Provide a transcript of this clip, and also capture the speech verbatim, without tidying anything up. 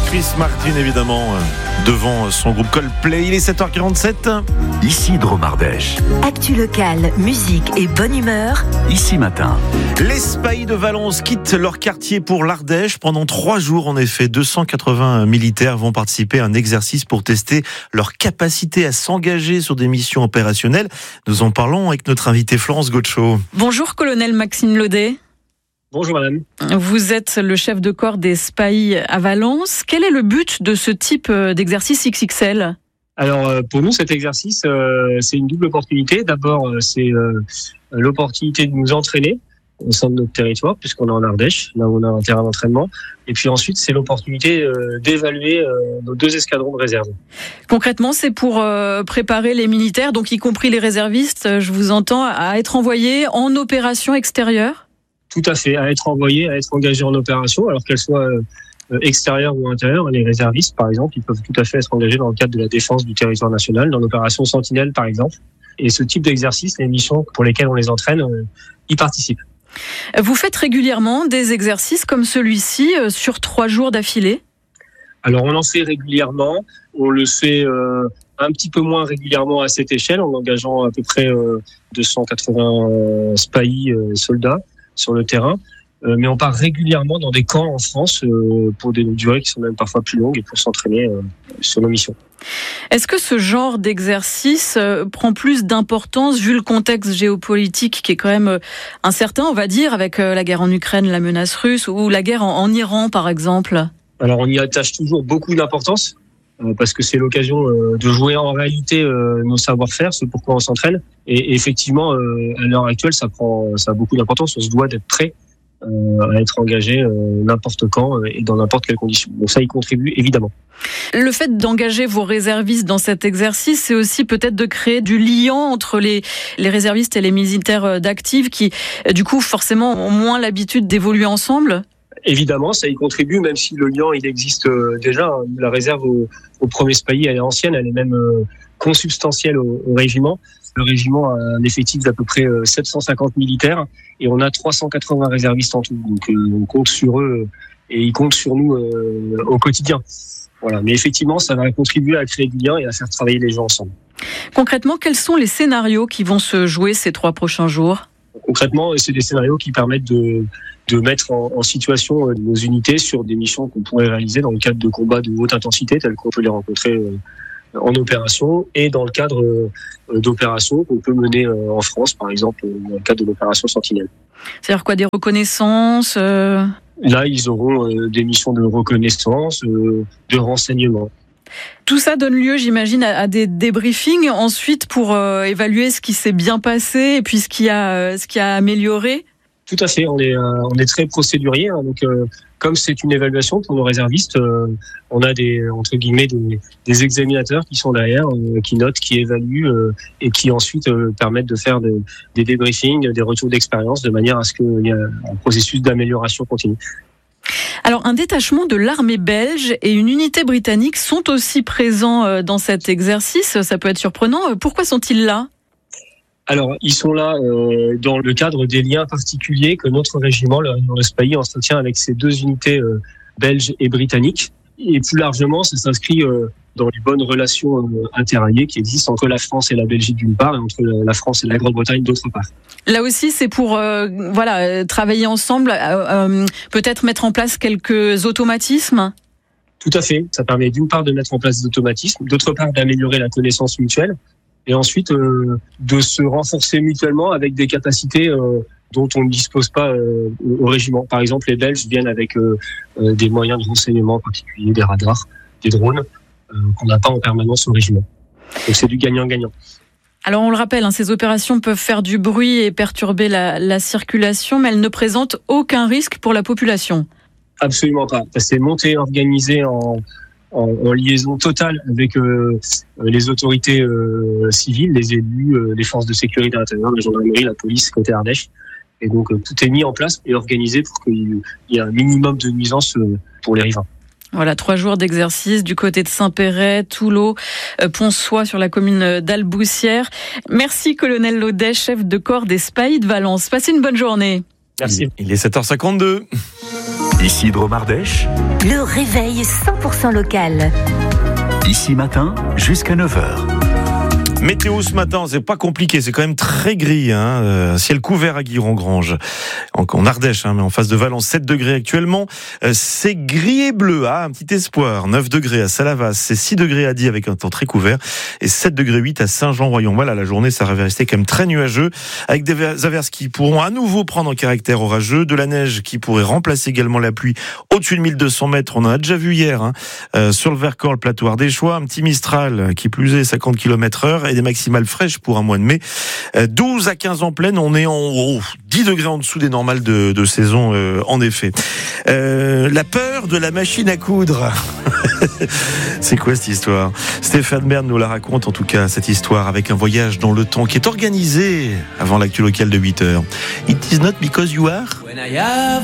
Chris Martin évidemment devant son groupe Coldplay. Il est sept heures quarante-sept. Ici Drôme Ardèche. Actu locale, musique et bonne humeur. Ici Matin. Les Spahis de Valence quittent leur quartier pour l'Ardèche pendant trois jours. En effet, deux cent quatre-vingts militaires vont participer à un exercice pour tester leur capacité à s'engager sur des missions opérationnelles. Nous en parlons avec notre invité Florence Gaucho. Bonjour colonel Maxime Laudet. Bonjour madame. Vous êtes le chef de corps des Spahis à Valence. Quel est le but de ce type d'exercice X X L ? Alors pour nous cet exercice euh, c'est une double opportunité. D'abord c'est euh, l'opportunité de nous entraîner au sein de notre territoire puisqu'on est en Ardèche, là où on a un terrain d'entraînement. Et puis ensuite c'est l'opportunité euh, d'évaluer euh, nos deux escadrons de réserve. Concrètement c'est pour euh, préparer les militaires, donc y compris les réservistes, je vous entends, à être envoyés en opération extérieure ? Tout à fait, à être envoyés, à être engagés en opération, alors qu'elles soient euh, extérieures ou intérieures. Les réservistes, par exemple, ils peuvent tout à fait être engagés dans le cadre de la défense du territoire national, dans l'opération Sentinelle, par exemple. Et ce type d'exercice, les missions pour lesquelles on les entraîne, euh, y participent. Vous faites régulièrement des exercices comme celui-ci euh, sur trois jours d'affilée ? Alors, on en fait régulièrement. On le fait euh, un petit peu moins régulièrement à cette échelle, en engageant à peu près euh, deux cent quatre-vingts euh, Spahis euh, soldats sur le terrain, euh, mais on part régulièrement dans des camps en France euh, pour des durées qui sont même parfois plus longues et pour s'entraîner euh, sur nos missions. Est-ce que ce genre d'exercice euh, prend plus d'importance vu le contexte géopolitique qui est quand même euh, incertain, on va dire, avec euh, la guerre en Ukraine, la menace russe ou la guerre en, en Iran, par exemple ? Alors on y attache toujours beaucoup d'importance euh, parce que c'est l'occasion euh, de jouer en réalité euh, nos savoir-faire, ce pourquoi on s'entraîne. Et, et effectivement, euh, à l'heure actuelle, ça prend, ça a beaucoup d'importance. On se doit d'être prêt euh, à être engagé euh, n'importe quand euh, et dans n'importe quelle condition. Donc ça y contribue évidemment. Le fait d'engager vos réservistes dans cet exercice, c'est aussi peut-être de créer du lien entre les, les réservistes et les militaires d'active qui, du coup, forcément, ont moins l'habitude d'évoluer ensemble ? Évidemment, ça y contribue, même si le lien il existe euh, déjà. La réserve au, au premier Spahis, elle est ancienne, elle est même euh, consubstantielle au, au régiment. Le régiment a un effectif d'à peu près euh, sept cent cinquante militaires et on a trois cent quatre-vingts réservistes en tout. Donc euh, on compte sur eux et ils comptent sur nous euh, au quotidien. Voilà. Mais effectivement, ça va contribuer à créer du lien et à faire travailler les gens ensemble. Concrètement, quels sont les scénarios qui vont se jouer ces trois prochains jours ? Concrètement, c'est des scénarios qui permettent de, de mettre en, en situation nos unités sur des missions qu'on pourrait réaliser dans le cadre de combats de haute intensité, tels qu'on peut les rencontrer en opération, et dans le cadre d'opérations qu'on peut mener en France, par exemple, dans le cadre de l'opération Sentinelle. C'est-à-dire quoi, des reconnaissances euh... Là, ils auront des missions de reconnaissance, de renseignement. Tout ça donne lieu, j'imagine, à des débriefings ensuite pour euh, évaluer ce qui s'est bien passé et puis ce qui a, euh, ce qui a amélioré. Tout à fait, on est, euh, on est très procédurier. Hein, donc, euh, comme c'est une évaluation pour nos réservistes, euh, on a des, entre guillemets, des, des examinateurs qui sont derrière, euh, qui notent, qui évaluent euh, et qui ensuite euh, permettent de faire des, des débriefings, des retours d'expérience de manière à ce qu'il y ait un processus d'amélioration continue. Alors, un détachement de l'armée belge et une unité britannique sont aussi présents dans cet exercice. Ça peut être surprenant. Pourquoi sont-ils là ? Alors, ils sont là euh, dans le cadre des liens particuliers que notre régiment, le régiment de Spahis, entretient avec ces deux unités euh, belges et britanniques. Et plus largement, ça s'inscrit euh, dans les bonnes relations euh, interalliées qui existent entre la France et la Belgique d'une part et entre la France et la Grande-Bretagne d'autre part. Là aussi, c'est pour euh, voilà travailler ensemble, euh, euh, peut-être mettre en place quelques automatismes. Tout à fait. Ça permet d'une part de mettre en place des automatismes, d'autre part d'améliorer la connaissance mutuelle, et ensuite euh, de se renforcer mutuellement avec des capacités euh, dont on ne dispose pas euh, au régiment. Par exemple, les Belges viennent avec euh, euh, des moyens de renseignement particuliers, des radars, des drones, euh, qu'on n'a pas en permanence au régiment. Donc c'est du gagnant-gagnant. Alors on le rappelle, hein, ces opérations peuvent faire du bruit et perturber la, la circulation, mais elles ne présentent aucun risque pour la population. Absolument pas. C'est monté, organisé en, en, en liaison totale avec euh, les autorités euh, civiles, les élus, euh, les forces de sécurité intérieure, la gendarmerie, la police côté Ardèche. Et donc euh, tout est mis en place et organisé pour qu'il y ait un minimum de nuisances euh, pour les riverains. Voilà, trois jours d'exercice du côté de Saint-Péret, Toulot, euh, Ponsoy sur la commune d'Alboussière. Merci colonel Laudet, chef de corps des Spahis de Valence. Passez une bonne journée. Merci. Il est sept heures cinquante-deux. Ici Dromardèche, Le réveil cent pour cent local. ici matin jusqu'à neuf heures. Météo ce matin, c'est pas compliqué, c'est quand même très gris, hein. Euh, ciel couvert à Guiron-Grange, en, en Ardèche, hein, mais en face de Valence, sept degrés actuellement. Euh, c'est gris et bleu, ah, un petit espoir. neuf degrés à Salavas, c'est six degrés à Die avec un temps très couvert, et sept degrés huit à Saint-Jean-Royon. Voilà, la journée, ça va rester quand même très nuageux, avec des averses qui pourront à nouveau prendre un caractère orageux, de la neige qui pourrait remplacer également la pluie au-dessus de mille deux cents mètres. On en a déjà vu hier, hein, euh, sur le Vercors, le plateau ardéchois, un petit Mistral qui plus est cinquante kilomètres heure, et des maximales fraîches pour un mois de mai. douze à quinze en pleine, on est en oh, dix degrés en dessous des normales de, de saison, euh, en effet. Euh, la peur de la machine à coudre. C'est quoi cette histoire ? Stéphane Bern nous la raconte, en tout cas, cette histoire avec un voyage dans le temps qui est organisé avant l'actu local de huit heures. It is not because you are...